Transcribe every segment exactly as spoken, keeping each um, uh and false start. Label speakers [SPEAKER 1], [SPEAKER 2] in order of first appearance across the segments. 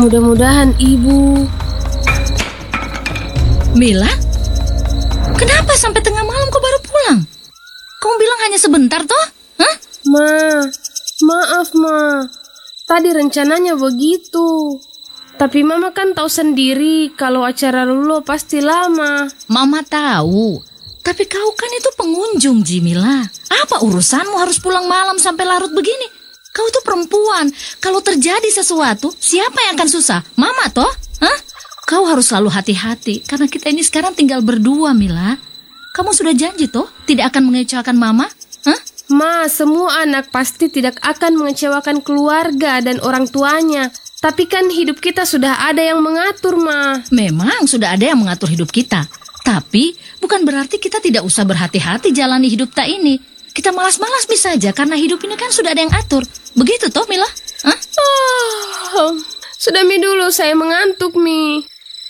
[SPEAKER 1] Mudah-mudahan ibu...
[SPEAKER 2] Mila? Kenapa sampai tengah malam kau baru pulang? Kamu bilang hanya sebentar toh? Hah?
[SPEAKER 1] Ma, maaf ma. Tadi rencananya begitu. Tapi mama kan tahu sendiri kalau acara Lulo pasti lama.
[SPEAKER 2] Mama tahu. Tapi kau kan itu pengunjung, Jimila. Apa urusanmu harus pulang malam sampai larut begini? Kau tuh perempuan. Kalau terjadi sesuatu, siapa yang akan susah? Mama toh? Hah? Kau harus selalu hati-hati. Karena kita ini sekarang tinggal berdua, Mila. Kamu sudah janji toh tidak akan mengecewakan Mama? Hah?
[SPEAKER 1] Ma, semua anak pasti tidak akan mengecewakan keluarga dan orang tuanya. Tapi kan hidup kita sudah ada yang mengatur, Ma.
[SPEAKER 2] Memang sudah ada yang mengatur hidup kita. Tapi bukan berarti kita tidak usah berhati-hati jalani hidup tak ini. Kita malas-malas bisa saja karena hidup ini kan sudah ada yang atur. Begitu toh, Mila? Hah?
[SPEAKER 1] Oh, sudah Mi dulu, saya mengantuk, Mi.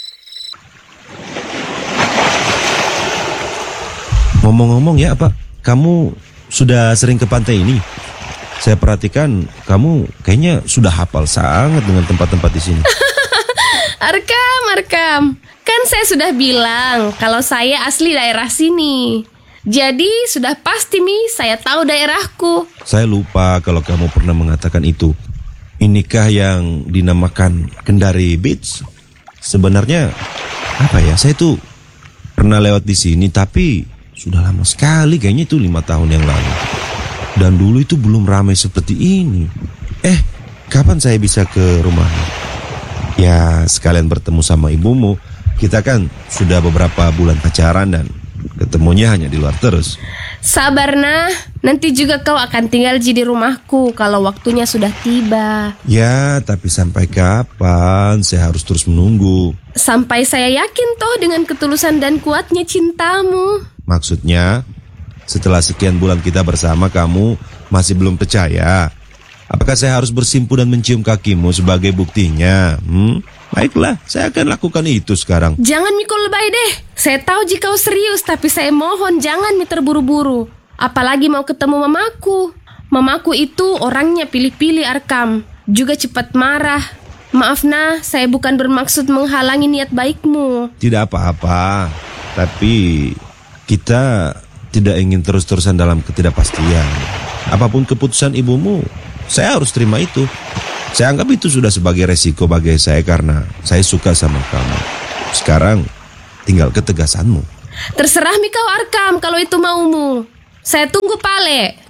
[SPEAKER 3] Ngomong-ngomong ya, apa kamu sudah sering ke pantai ini? Saya perhatikan kamu kayaknya sudah hafal sangat dengan tempat-tempat di sini.
[SPEAKER 1] Arkam, Arkam. Kan saya sudah bilang kalau saya asli daerah sini. Jadi sudah pasti Mi, saya tahu daerahku.
[SPEAKER 3] Saya lupa kalau kamu pernah mengatakan itu. Inikah yang dinamakan Kendari Beach? Sebenarnya apa ya? Saya tuh pernah lewat di sini tapi sudah lama sekali, kayaknya itu lima tahun yang lalu. Dan dulu itu belum ramai seperti ini. Eh, kapan saya bisa ke rumahmu? Ya, sekalian bertemu sama ibumu. Kita kan sudah beberapa bulan pacaran dan ketemunya hanya di luar terus.
[SPEAKER 1] Sabar nah, nanti juga kau akan tinggal di rumahku kalau waktunya sudah tiba.
[SPEAKER 3] Ya, tapi sampai kapan saya harus terus menunggu?
[SPEAKER 1] Sampai saya yakin toh dengan ketulusan dan kuatnya cintamu.
[SPEAKER 3] Maksudnya, setelah sekian bulan kita bersama kamu masih belum percaya? Apakah saya harus bersimpu dan mencium kakimu sebagai buktinya? Hmm? Baiklah, saya akan lakukan itu sekarang.
[SPEAKER 1] Jangan mikul lebay deh. Saya tahu jika kau serius, tapi saya mohon jangan mi terburu-buru. Apalagi mau ketemu mamaku. Mamaku itu orangnya pilih-pilih, Arkam. Juga cepat marah. Maaf nah, saya bukan bermaksud menghalangi niat baikmu.
[SPEAKER 3] Tidak apa-apa. Tapi kita tidak ingin terus-terusan dalam ketidakpastian. Apapun keputusan ibumu, saya harus terima itu. Saya anggap itu sudah sebagai resiko bagi saya karena saya suka sama kamu. Sekarang tinggal ketegasanmu.
[SPEAKER 1] Terserah mi kau, Arkam, kalau itu maumu. Saya tunggu Pale.